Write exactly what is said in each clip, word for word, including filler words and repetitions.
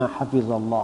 حفظ الله.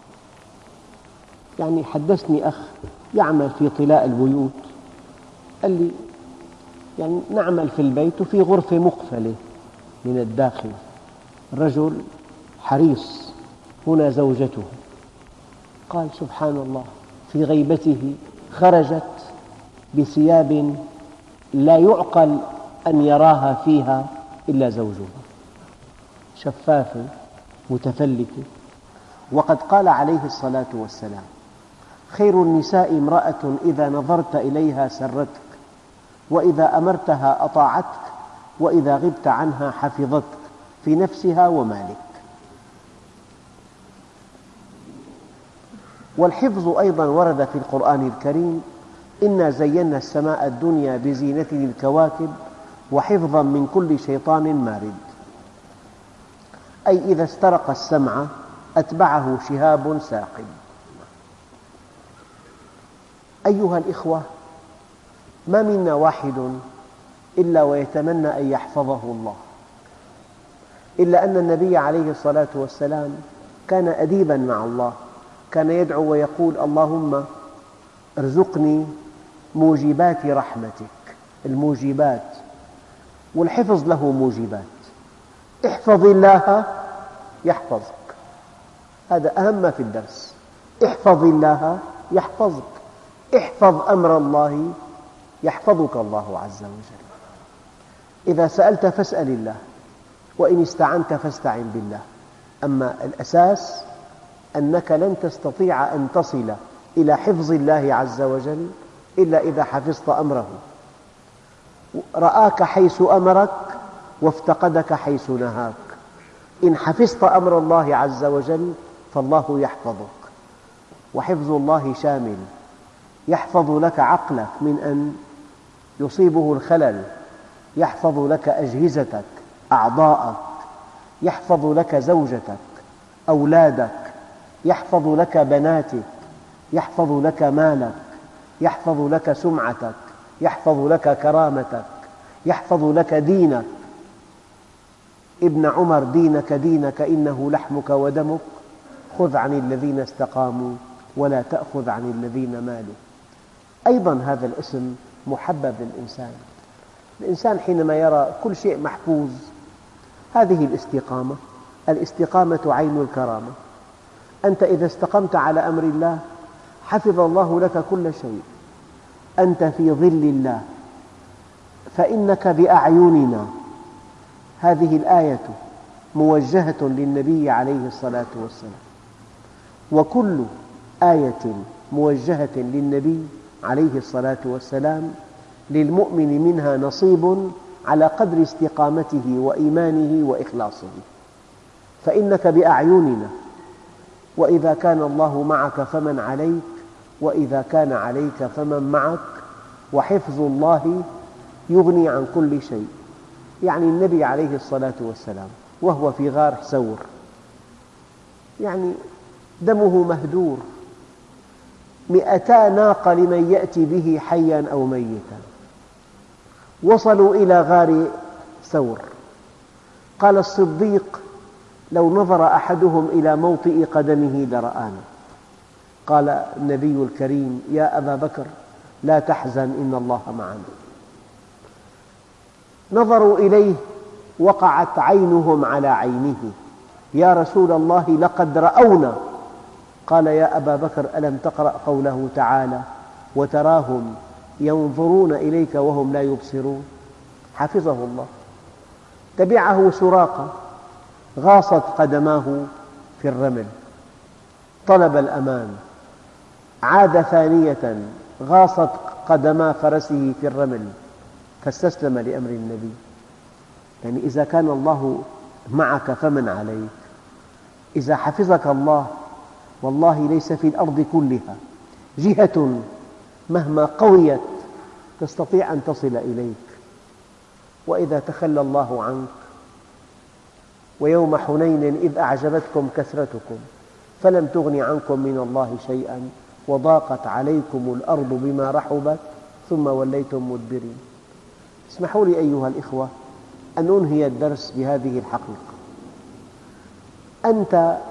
يعني حدثني أخ يعمل في طلاء البيوت، قال لي يعني نعمل في البيت وفي غرفة مقفلة من الداخل، رجل حريص، هنا زوجته. قال سبحان الله، في غيبته خرجت بثياب لا يعقل أن يراها فيها إلا زوجها، شفافة متفلتة. وقد قال عليه الصلاة والسلام: خير النساء امرأة إذا نظرت إليها سرتك، وإذا أمرتها أطاعتك، وإذا غبت عنها حفظتك في نفسها ومالك. والحفظ أيضا ورد في القرآن الكريم: إنا زينا السماء الدنيا بزينة الكواكب وحفظا من كل شيطان مارد. أي إذا استرق السمع أتبعه شهاب ثاقب. أيها الإخوة، ما منا واحد إلا ويتمنى أن يحفظه الله، إلا أن النبي عليه الصلاة والسلام كان أديباً مع الله، كان يدعو ويقول: اللهم ارزقني موجبات رحمتك. الموجبات، والحفظ له موجبات. احفظ الله يحفظك، هذا أهم ما في الدرس. احفظ الله يحفظك، احفظ أمر الله يحفظك الله عز وجل. إذا سألت فاسأل الله، وإن استعنت فاستعن بالله. أما الأساس أنك لن تستطيع أن تصل إلى حفظ الله عز وجل إلا إذا حفظت أمره. رآك حيث أمرك وافتقدك حيث نهاك. إن حفظت أمر الله عز وجل فالله يحفظك. وحفظ الله شامل، يحفظ لك عقلك من أن يصيبه الخلل، يحفظ لك أجهزتك، أعضاءك، يحفظ لك زوجتك، أولادك، يحفظ لك بناتك، يحفظ لك مالك، يحفظ لك سمعتك، يحفظ لك كرامتك، يحفظ لك دينك. ابن عمر: دينك دينك إنه لحمك ودمك، خذ عن الذين استقاموا ولا تأخذ عن الذين مالوا. أيضا هذا الاسم محبب للإنسان. الإنسان حينما يرى كل شيء محفوظ، هذه الاستقامة. الاستقامة عين الكرامة. أنت إذا استقمت على أمر الله حفظ الله لك كل شيء. أنت في ظل الله فإنك بأعيننا. هذه الآية موجهة للنبي عليه الصلاة والسلام، وكل آية موجهة للنبي عليه الصلاة والسلام للمؤمن منها نصيب على قدر استقامته وإيمانه وإخلاصه. فإنك بأعيننا، وإذا كان الله معك فمن عليك، وإذا كان عليك فمن معك. وحفظ الله يغني عن كل شيء. يعني النبي عليه الصلاة والسلام وهو في غار ثور، يعني دمه مهدور، مئتا ناقة لمن يأتي به حيا أو ميتا. وصلوا إلى غار ثور. قال الصديق: لو نظر أحدهم إلى موطئ قدمه لرآنا. قال النبي الكريم: يا أبا بكر لا تحزن إن الله معنا. نظروا إليه وقعت عينهم على عينه: يا رسول الله لقد رأونا. قال: يا أبا بكر ألم تقرأ قوله تعالى: وتراهم ينظرون إليك وهم لا يبصرون؟ حفظه الله. تبعه سراقة، غاصت قدماه في الرمل، طلب الأمان. عاد ثانية، غاصت قدما فرسه في الرمل، فاستسلم لأمر النبي. يعني إذا كان الله معك فمن عليك. إذا حفظك الله، والله ليس في الأرض كلها جهة مهما قويت تستطيع أن تصل إليك. وإذا تخلى الله عنك: ويوم حنين إذ أعجبتكم كثرتكم فلم تغن عنكم من الله شيئا وضاقت عليكم الأرض بما رحبت ثم وليتم مدبرين. اسمحوا لي أيها الإخوة أن أنهي الدرس بهذه الحقيقة: أنت